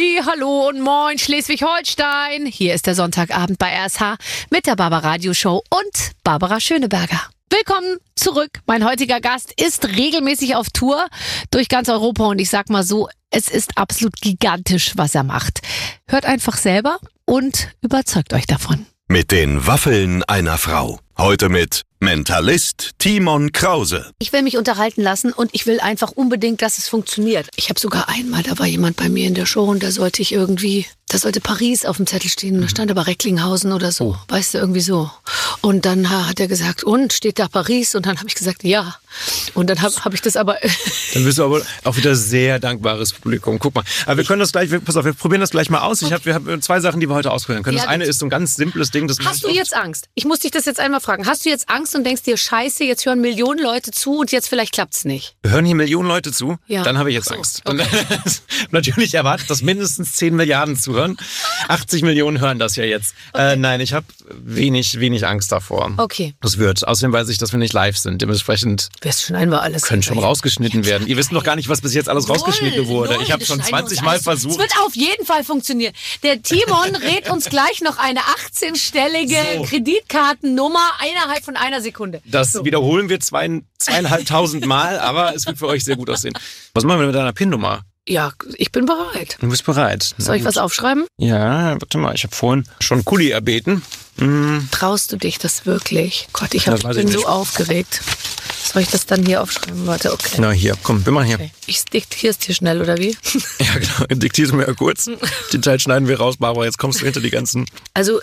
Halli, hallo und moin Schleswig-Holstein. Hier ist der Sonntagabend bei RSH mit der Barbaradio-Show und Barbara Schöneberger. Willkommen zurück. Mein heutiger Gast ist regelmäßig auf Tour durch ganz Europa und ich sag mal so, es ist absolut gigantisch, was er macht. Hört einfach selber und überzeugt euch davon. Mit den Waffeln einer Frau. Heute mit Mentalist Timon Krause. Ich will mich unterhalten lassen und ich will einfach unbedingt, dass es funktioniert. Ich habe sogar einmal, da war jemand bei mir in der Show und da sollte Paris auf dem Zettel stehen. Da stand aber Recklinghausen oder so, weißt du, irgendwie so. Und dann hat er gesagt, und steht da Paris? Und dann habe ich gesagt, ja. Und dann hab ich das aber... Dann bist du aber auch wieder sehr dankbares Publikum. Guck mal, aber wir können das gleich, pass auf, wir probieren das gleich mal aus. Okay. Wir haben zwei Sachen, die wir heute ausprobieren können. Ja, das eine ist so ein ganz simples Ding. Hast du jetzt Angst? Ich muss dich das jetzt einmal fragen. Hast du jetzt Angst und denkst dir, scheiße, jetzt hören Millionen Leute zu und jetzt vielleicht klappt's nicht? Wir hören hier Millionen Leute zu? Ja. Dann habe ich jetzt Angst. Okay. Natürlich erwartet, dass mindestens 10 Milliarden zuhören. 80 Millionen hören das ja jetzt. Okay. Nein, ich habe wenig Angst davor. Okay. Das wird. Außerdem weiß ich, dass wir nicht live sind. Dementsprechend wirst schon einmal alles können schon rausgeschnitten werden. Ihr wisst noch gar nicht, was bis jetzt alles rausgeschnitten wurde. Ich habe schon 20 Mal versucht. Es wird auf jeden Fall funktionieren. Der Timon rät uns gleich noch eine 18-stellige Kreditkartennummer innerhalb von einer Sekunde. Das wiederholen wir 2.500 Mal, aber es wird für euch sehr gut aussehen. Was machen wir mit deiner PIN-Nummer? Ja, ich bin bereit. Du bist bereit. Soll ich was aufschreiben? Ja, warte mal, ich habe vorhin schon Kuli erbeten. Traust du dich das wirklich? Gott, ich bin so aufgeregt. Soll ich das dann hier aufschreiben? Warte, okay. Na hier, komm, wir machen hier. Okay. Ich diktiere es dir schnell, oder wie? Ja, genau, diktierst du mir ja kurz. Den Teil schneiden wir raus, Barbara, jetzt kommst du hinter die ganzen... Also...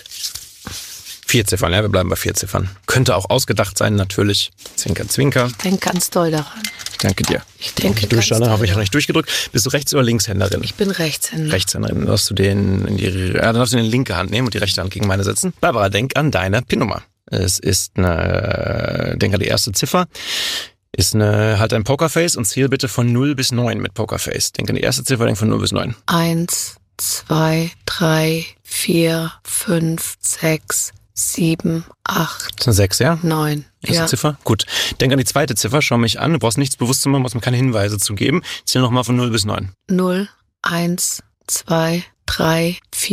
4 Ziffern, ja, wir bleiben bei 4 Ziffern. Könnte auch ausgedacht sein, natürlich. Zwinker, zwinker. Ich denke ganz doll daran. Danke dir. Ich denke ganz doll. Habe ich noch nicht durchgedrückt. Bist du Rechts- oder Linkshänderin? Ich bin Rechtshänder. Rechtshänderin. Dann darfst du den linke Hand nehmen und die rechte Hand gegen meine setzen. Barbara, denk an deine PIN-Nummer. Es ist denk an die erste Ziffer. Halt ein Pokerface und zähl bitte von 0 bis 9 mit Pokerface. Denk an die erste Ziffer, denk von 0 bis 9. 1, 2, 3, 4, 5, 6, 7, 8. Das sind 6, ja? 9. Erste Ziffer? Gut. Denk an die zweite Ziffer, schau mich an. Du brauchst nichts bewusst zu machen, brauchst mir keine Hinweise zu geben. Zähl nochmal von 0 bis 9. 0, 1, 2, 3, 4.